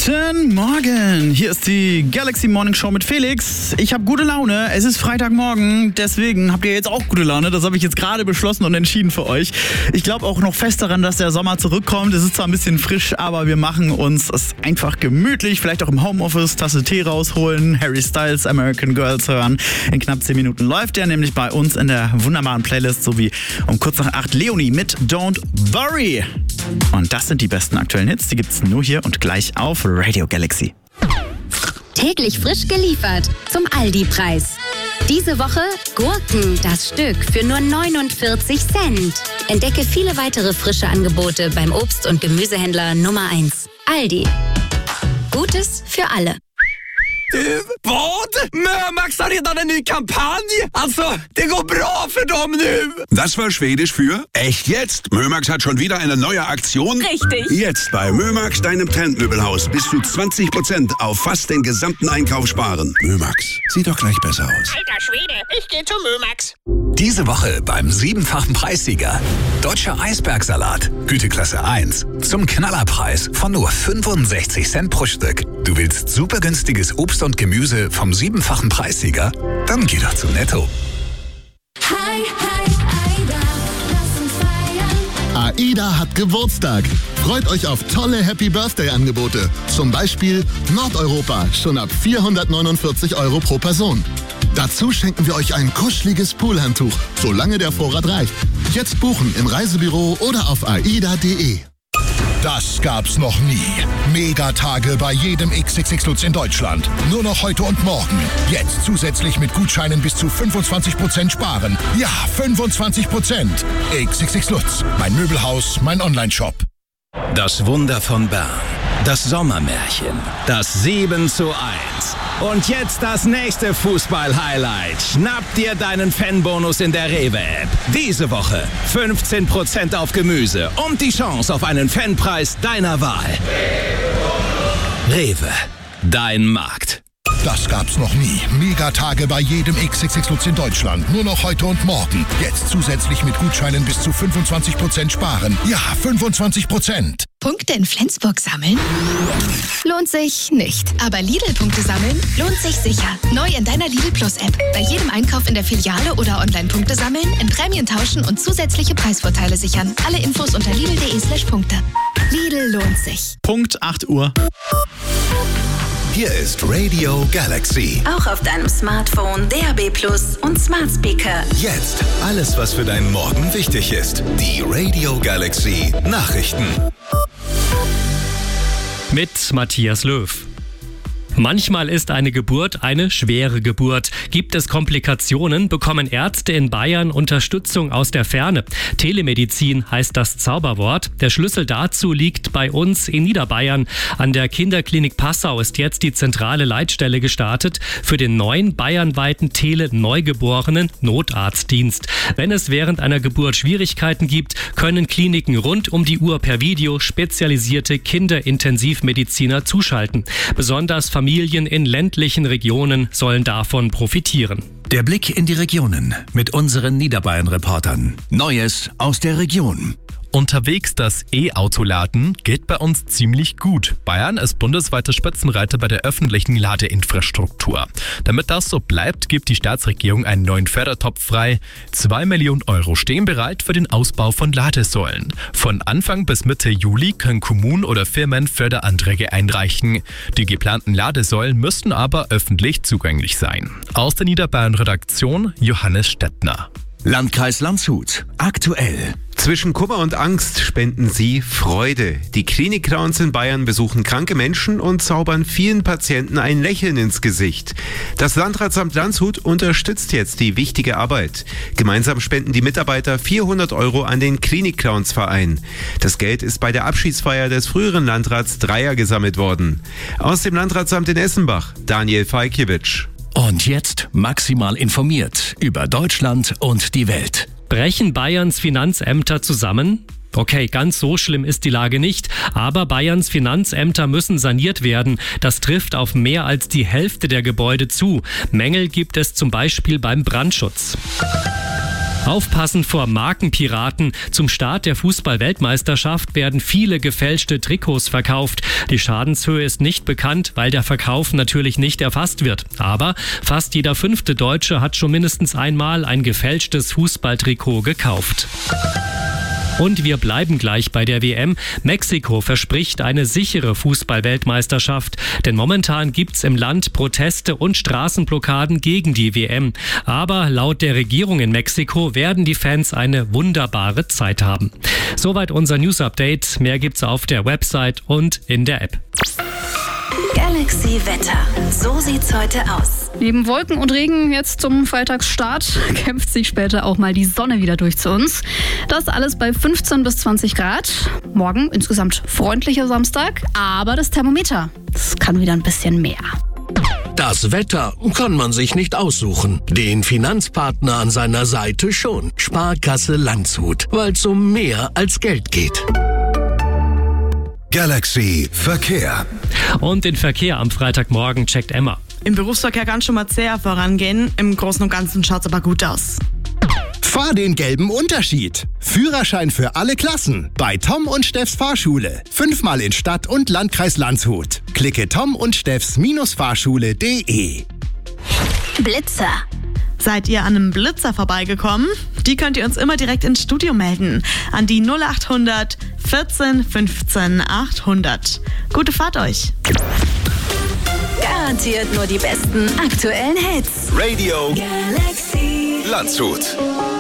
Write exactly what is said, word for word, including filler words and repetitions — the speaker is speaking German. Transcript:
Guten Morgen, hier ist die Galaxy Morning Show mit Felix. Ich habe gute Laune, es ist Freitagmorgen, deswegen habt ihr jetzt auch gute Laune. Das habe ich jetzt gerade beschlossen und entschieden für euch. Ich glaube auch noch fest daran, dass der Sommer zurückkommt. Es ist zwar ein bisschen frisch, aber wir machen uns es einfach gemütlich. Vielleicht auch im Homeoffice, Tasse Tee rausholen, Harry Styles, American Girls hören. In knapp zehn Minuten läuft der nämlich bei uns in der wunderbaren Playlist, sowie um kurz nach acht Leonie mit Don't Worry. Und das sind die besten aktuellen Hits, die gibt's nur hier und gleich auf Radio Galaxy. Täglich frisch geliefert zum Aldi-Preis. Diese Woche Gurken, das Stück, für nur neunundvierzig Cent. Entdecke viele weitere frische Angebote beim Obst- und Gemüsehändler Nummer eins. Aldi. Gutes für alle. Du, vad? Mömax har redan en ny kampanj! Alltså, det går bra för dem nu! Das war Schwedisch für echt jetzt? Mömax hat schon wieder eine neue Aktion? Richtig. Jetzt bei Mömax, deinem Trendmöbelhaus, bis zu zwanzig Prozent auf fast den gesamten Einkauf sparen. Mömax, sieht doch gleich besser aus. Alter Schwede, ich geh zu Mömax. Diese Woche beim siebenfachen Preissieger. Deutscher Eisbergsalat, Güteklasse eins. Zum Knallerpreis von nur fünfundsechzig Cent pro Stück. Du willst super günstiges Obst und Gemüse vom siebenfachen Preissieger? Dann geh doch zu Netto. Hi, hi, Aida, lass uns feiern. AIDA hat Geburtstag. Freut euch auf tolle Happy Birthday Angebote. Zum Beispiel Nordeuropa, schon ab vierhundertneunundvierzig Euro pro Person. Dazu schenken wir euch ein kuscheliges Poolhandtuch, solange der Vorrat reicht. Jetzt buchen im Reisebüro oder auf aida punkt de. Das gab's noch nie. Megatage bei jedem X X X Lutz in Deutschland. Nur noch heute und morgen. Jetzt zusätzlich mit Gutscheinen bis zu fünfundzwanzig Prozent sparen. Ja, fünfundzwanzig Prozent. X X X Lutz. Mein Möbelhaus, mein Onlineshop. Das Wunder von Bern. Das Sommermärchen. Das sieben zu eins. Und jetzt das nächste Fußball-Highlight. Schnapp dir deinen Fanbonus in der Rewe-App. Diese Woche fünfzehn Prozent auf Gemüse und die Chance auf einen Fanpreis deiner Wahl. Rewe, dein Markt. Das gab's noch nie. Megatage bei jedem X X X Lutz in Deutschland. Nur noch heute und morgen. Jetzt zusätzlich mit Gutscheinen bis zu fünfundzwanzig Prozent sparen. Ja, fünfundzwanzig Prozent. Punkte in Flensburg sammeln? Lohnt sich nicht. Aber Lidl-Punkte sammeln lohnt sich sicher. Neu in deiner Lidl Plus-App. Bei jedem Einkauf in der Filiale oder Online-Punkte sammeln, in Prämien tauschen und zusätzliche Preisvorteile sichern. Alle Infos unter lidl punkt de slash Punkte. Lidl lohnt sich. Punkt acht Uhr. Hier ist Radio Galaxy. Auch auf deinem Smartphone, D A B Plus und Smart Speaker. Jetzt alles, was für deinen Morgen wichtig ist. Die Radio Galaxy Nachrichten. Mit Matthias Löw. Manchmal ist eine Geburt eine schwere Geburt. Gibt es Komplikationen, bekommen Ärzte in Bayern Unterstützung aus der Ferne. Telemedizin heißt das Zauberwort. Der Schlüssel dazu liegt bei uns in Niederbayern. An der Kinderklinik Passau ist jetzt die zentrale Leitstelle gestartet für den neuen bayernweiten Tele-Neugeborenen Notarztdienst. Wenn es während einer Geburt Schwierigkeiten gibt, können Kliniken rund um die Uhr per Video spezialisierte Kinderintensivmediziner zuschalten. Besonders Familien in ländlichen Regionen sollen davon profitieren. Der Blick in die Regionen mit unseren Niederbayern-Reportern. Neues aus der Region. Unterwegs das E-Auto-Laden geht bei uns ziemlich gut. Bayern ist bundesweiter Spitzenreiter bei der öffentlichen Ladeinfrastruktur. Damit das so bleibt, gibt die Staatsregierung einen neuen Fördertopf frei. Zwei Millionen Euro stehen bereit für den Ausbau von Ladesäulen. Von Anfang bis Mitte Juli können Kommunen oder Firmen Förderanträge einreichen. Die geplanten Ladesäulen müssten aber öffentlich zugänglich sein. Aus der Niederbayern-Redaktion Johannes Stettner. Landkreis Landshut. Aktuell. Zwischen Kummer und Angst spenden sie Freude. Die Klinik-Clowns in Bayern besuchen kranke Menschen und zaubern vielen Patienten ein Lächeln ins Gesicht. Das Landratsamt Landshut unterstützt jetzt die wichtige Arbeit. Gemeinsam spenden die Mitarbeiter vierhundert Euro an den Klinik-Clowns-Verein. Das Geld ist bei der Abschiedsfeier des früheren Landrats Dreier gesammelt worden. Aus dem Landratsamt in Essenbach, Daniel Falkiewicz. Und jetzt maximal informiert über Deutschland und die Welt. Brechen Bayerns Finanzämter zusammen? Okay, ganz so schlimm ist die Lage nicht, aber Bayerns Finanzämter müssen saniert werden. Das trifft auf mehr als die Hälfte der Gebäude zu. Mängel gibt es zum Beispiel beim Brandschutz. Aufpassen vor Markenpiraten. Zum Start der Fußball-Weltmeisterschaft werden viele gefälschte Trikots verkauft. Die Schadenshöhe ist nicht bekannt, weil der Verkauf natürlich nicht erfasst wird. Aber fast jeder fünfte Deutsche hat schon mindestens einmal ein gefälschtes Fußballtrikot gekauft. Und wir bleiben gleich bei der W M. Mexiko verspricht eine sichere Fußball-Weltmeisterschaft. Denn momentan gibt's im Land Proteste und Straßenblockaden gegen die W M. Aber laut der Regierung in Mexiko werden die Fans eine wunderbare Zeit haben. Soweit unser News-Update. Mehr gibt's auf der Website und in der App. Galaxy Wetter. So sieht's heute aus. Neben Wolken und Regen jetzt zum Freitagsstart kämpft sich später auch mal die Sonne wieder durch zu uns. Das alles bei fünfzehn bis zwanzig Grad. Morgen insgesamt freundlicher Samstag, aber das Thermometer, das kann wieder ein bisschen mehr. Das Wetter kann man sich nicht aussuchen. Den Finanzpartner an seiner Seite schon. Sparkasse Landshut, weil es um mehr als Geld geht. Galaxy Verkehr. Und den Verkehr am Freitagmorgen checkt Emma. Im Berufsverkehr kann schon mal zäher vorangehen. Im Großen und Ganzen schaut's aber gut aus. Fahr den gelben Unterschied. Führerschein für alle Klassen. Bei Tom und Steffs Fahrschule. Fünfmal in Stadt und Landkreis Landshut. Klicke tom und steffs Fahrschule punkt de. Blitzer. Seid ihr an einem Blitzer vorbeigekommen? Die könnt ihr uns immer direkt ins Studio melden. An die null acht hundert vierzehn fünfzehn achthundert. Gute Fahrt euch. Garantiert nur die besten aktuellen Hits. Radio Galaxy Landshut.